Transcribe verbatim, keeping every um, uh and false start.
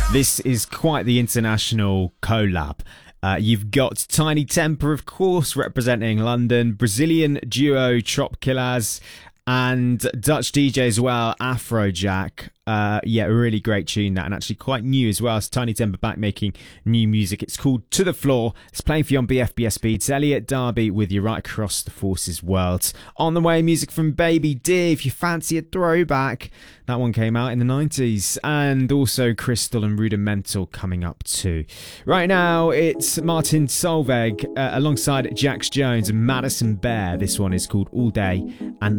This is quite the international collab. Uh, you've got Tiny Temper, of course, representing London, Brazilian duo Trop Killers, and Dutch D J as well, Afrojack. Uh, yeah, a really great tune that, and actually quite new as well. It's Tiny Temper back making new music. It's called To The Floor. It's playing for you on B F B S Beats. Elliot Darby with you right across the Forces world. On the way, music from Baby D, if you fancy a throwback. That one came out in the nineties. And also Crystal and Rudimental coming up too. Right now, it's Martin Solveig uh, alongside Jax Jones and Madison Bear. This one is called All Day and